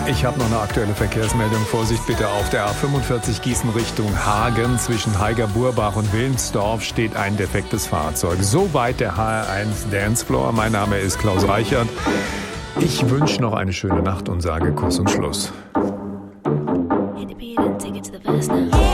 Ich habe noch eine aktuelle Verkehrsmeldung. Vorsicht bitte auf der A45 Gießen Richtung Hagen. Zwischen Heiger-Burbach und Wilmsdorf steht ein defektes Fahrzeug. Soweit der HR1 Dancefloor. Mein Name ist Klaus Reichert. Ich wünsche noch eine schöne Nacht und sage Kuss und Schluss. Hit the beat and take it to the verse now.